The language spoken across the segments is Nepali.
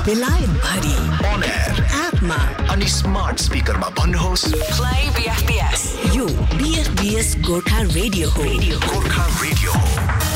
बेलायत भरि on air एपमा अनि स्मार्ट स्पिकरमा भन्नुहोस् प्ले BFBS। यो BFBS गोर्खा रेडियो हो। गोर्खा रेडियो हो।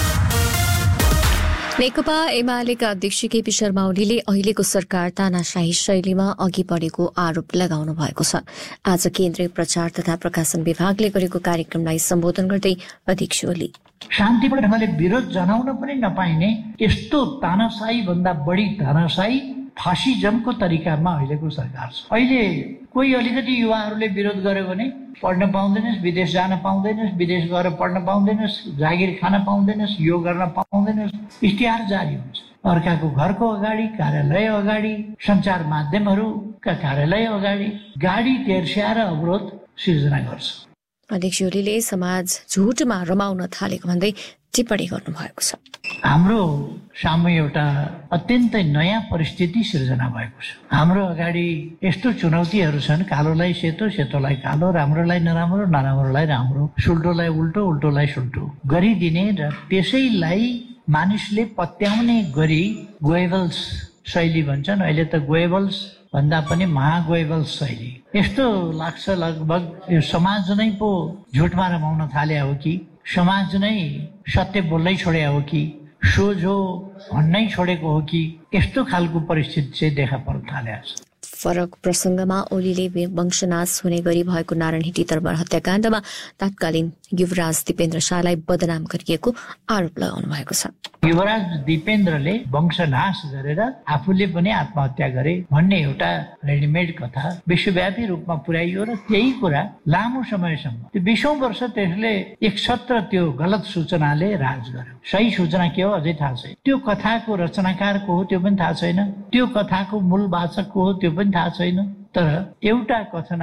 नेकपा एमालेका अध्यक्ष केपी शर्मा ओलीले अहिलेको सरकार तानाशाही शैलीमा अघि बढेको आरोप लगाउनु भएको छ। आज केन्द्रीय प्रचार तथा प्रकाशन विभागले गरेको कार्यक्रमलाई सम्बोधन गर्दै अध्यक्ष ओली शान्तिपूर्ण ढंगले विरोध जनाउन पनि नपाइने यस्तो तानाशाही भन्दा बढी तानाशाही फासिजमको तरिकामा अहिलेको सरकार छ। अहिले कोही अलिकति युवाहरूले विरोध गर्यो भने पढ्न पाउँदैनस्, विदेश जान पाउँदैनस्, विदेश गएर पढ्न पाउँदैनस्, जागिर खान पाउँदैनस्, यो गर्न पाउँदैनस्, इश्तिहार जारी हुन्छ। अर्काको घरको अगाडि, कार्यालय अगाडि, सञ्चार माध्यमहरूका कार्यालय अगाडि गाडी तेर्स्याएर अवरोध सिर्जना गर्छ। अध्यक्ष ओलीले समाज झुटमा रमाउन थालेको भन्दै टिप्पणी गर्नुभएको छ। हाम्रो सामु एउटा अत्यन्तै नयाँ परिस्थिति सिर्जना भएको छ। हाम्रो अगाडि यस्तो चुनौतीहरू छन्, कालोलाई सेतो, सेतोलाई कालो, राम्रोलाई नराम्रो, नराम्रोलाई राम्रो, सुल्टोलाई उल्टो, उल्टोलाई सुल्टो गरिदिने र त्यसैलाई मानिसले पत्याउने गरी गोएबल्स शैली भन्छन्। अहिले त गोएबल्स भन्दा पनि महागोएबल्स शैली यस्तो लाग्छ लगभग यो समाज नै पो झुटमा रमाउन थाले हो कि समाज नै सत्य बोल्नै छोडे हो कि सोझो भन्नै छोडेको हो कि यस्तो खालको परिस्थिति चाहिँ देखा पर्न थालेको छ। फरक प्रसङ्गमा ओलीले वंशनाश हुने गरी भएको नारायण हिटी तरबार हत्याकाण्डमा तत्कालीन युवराज दिपेन्द्र शाहलाई बदनाम गरिएको आरोप लगाउनु भएको छ। युवराज दिपेन्द्रले वंशनाश गरेर आफूले पनि आत्महत्या गरे भन्ने एउटा रेडिमेड कथा विश्वव्यापी रूपमा पुर्याइयो र त्यही कुरा लामो समयसम्म त्यो 20औं वर्ष त्यसले एक सत्र त्यो गलत सूचनाले राज गर्यो। सही सूचना के हो अझै थाहा छैन। त्यो कथाको रचनाकार को हो त्यो पनि थाहा छैन। त्यो कथाको मूल वाचक को हो त्यो पनि थाहा छैन। तर एउटा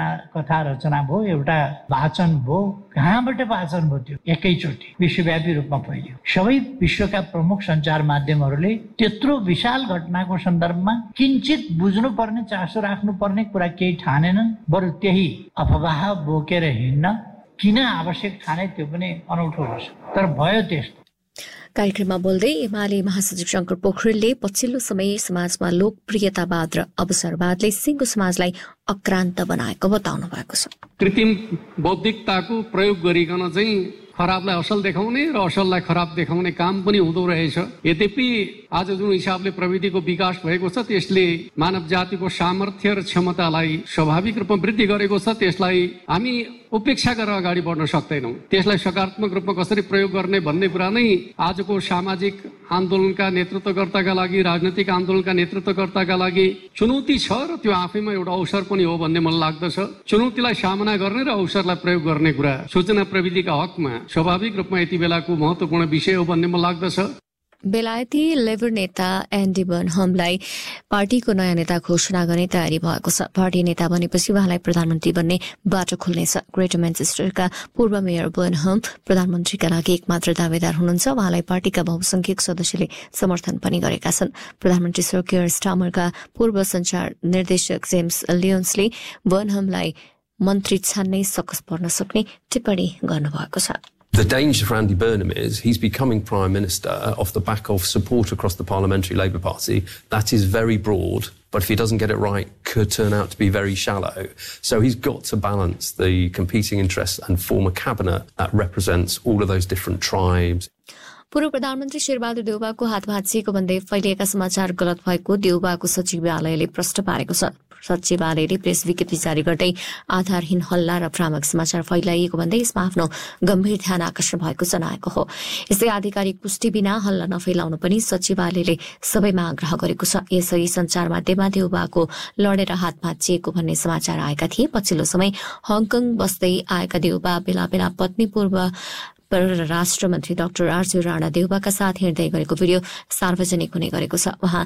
कथा रचना भयो, एउटा वाचन भयो। कहाँबाट वाचन भयो? त्यो एकैचोटि विश्वव्यापी रूपमा फैलियो। सबै विश्वका प्रमुख सञ्चार माध्यमहरूले त्यत्रो विशाल घटनाको सन्दर्भमा किञ्चित बुझ्नुपर्ने, चासो राख्नुपर्ने कुरा केही ठानेनन्। बरु त्यही अफवाह बोकेर हिँड्न किन आवश्यक ठाने त्यो पनि अनौठो हो। तर भयो त्यस्तो। कार्यक्रममा बोल्दै एमाले महासचिव शंकर पोखरेलले पछिल्लो समय समाजमा लोकप्रियतावाद र अवसरवादले सिङ्गो समाजलाई अक्रान्त बनाएको बताउनु भएको छ। कृत्रिम बौद्धिकताको प्रयोग गरिकन चाहिँ खराबलाई असल देखाउने र असललाई खराब देखाउने काम पनि हुँदो रहेछ। यद्यपि आज जुन हिसाबले प्रविधिको विकास भएको छ त्यसले मानव जातिको सामर्थ्य र क्षमतालाई स्वाभाविक रूपमा वृद्धि गरेको छ। त्यसलाई हामी उपेक्षा गरेर अगाडि बढ्न सक्दैनौँ। त्यसलाई सकारात्मक रूपमा कसरी प्रयोग गर्ने भन्ने कुरा नै आजको सामाजिक आन्दोलनका नेतृत्वकर्ताका लागि, राजनैतिक आन्दोलनका नेतृत्वकर्ताका लागि चुनौती छ र त्यो आफैमा एउटा अवसर पनि हो भन्ने मलाई लाग्दछ। चुनौतीलाई सामना गर्ने र अवसरलाई प्रयोग गर्ने कुरा सूचना प्रविधिका हकमा स्वाभाविक रूपमा यति बेलाको महत्वपूर्ण विषय हो भन्ने मलाई लाग्दछ। बेलायती लेबर नेता एन्डी बर्नहमलाई पार्टीको नयाँ नेता घोषणा गर्ने तयारी भएको छ। पार्टी नेता बनेपछि उहाँलाई प्रधानमन्त्री बन्ने बाटो खुल्नेछ। ग्रेटर म्यानचेस्टरका पूर्व मेयर बर्नहम प्रधानमन्त्रीका लागि एकमात्र दावेदार हुनुहुन्छ। उहाँलाई पार्टीका बहुसंख्यक सदस्यले समर्थन पनि गरेका छन्। प्रधानमन्त्री सर केयर स्टामरका पूर्व संचार निर्देशक जेम्स लियोन्सले बर्नहमलाई मन्त्री छान्नै सकस पर्न सक्ने टिप्पणी गर्नुभएको छ। The danger for Andy Burnham is he's becoming Prime Minister off the back of support across the Parliamentary Labour Party. That is very broad, but if he doesn't get it right, could turn out to be very shallow. So he's got to balance the competing interests and form a cabinet that represents all of those different tribes. पूर्व प्रधानमन्त्री शेरबहादुर देउवाको हात भाँचिएको भन्दै फैलिएका समाचार गलत भएको देउवाको सचिवालयले प्रश्न पारेको छ। सचिवालयले प्रेस विज्ञप्ति जारी गर्दै आधारहीन हल्ला र भ्रामक समाचार फैलाइएको भन्दै यसमा आफ्नो गम्भीर ध्यान आकर्षण भएको जनाएको हो। यस्तै आधिकारिक पुष्टि बिना हल्ला नफैलाउनु पनि सचिवालयले सबैमा आग्रह गरेको छ। यसरी सञ्चार माध्यममा देउवाको लडेर हात भाँचिएको भन्ने समाचार आएका थिए। पछिल्लो समय हङकङ बस्दै आएका देउवा बेला बेला पत्नी पूर्व परराष्ट्र मन्त्री डाक्टर आर्जु राणा देउवाका साथ हिँड्दै गरेको भिडियो सार्वजनिक हुने गरेको छ। उहाँ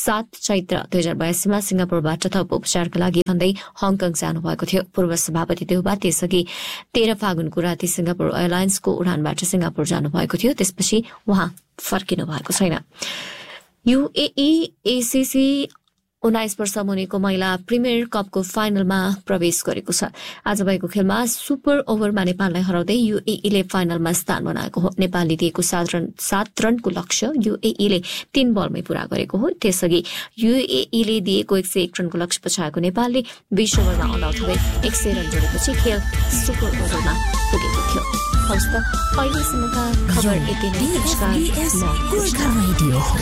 7 चैत्र 2082 मा सिंगापुरबाट थप उपचारका लागि भन्दै हङकङ जानुभएको थियो। पूर्व सभापति देउवा त्यसअघि 13 फागुनको राति सिंगापुर एयरलाइन्सको उडानबाट सिंगापुर जानुभएको थियो। त्यसपछि उहाँ फर्किनु भएको छैन। UAE ACC 19 वर्ष मुनिको महिला प्रिमियर कपको फाइनलमा प्रवेश गरेको छ। आज भएको खेलमा सुपर ओभरमा नेपाललाई हराउँदै युएईले फाइनलमा स्थान बनाएको हो। नेपालले दिएको 7 रनको लक्ष्य युएईले 3 बलमै पूरा गरेको हो। त्यसअघि युएईले दिएको 101 रनको लक्ष्य पछाएको नेपालले 20 ओभरमा अल आउट हुँदै 100 रन जोडेपछि खेल सुपर ओभरमा पुगेको थियो। हवस् त, अहिलेसम्मका खबर यति नै।